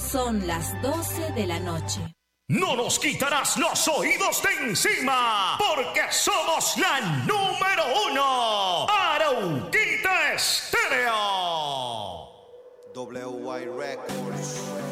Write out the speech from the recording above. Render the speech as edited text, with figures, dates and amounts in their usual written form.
Son las 12 de la noche. No nos quitarás los oídos de encima, porque somos la número 1. Arauquita Estéreo. WY Records.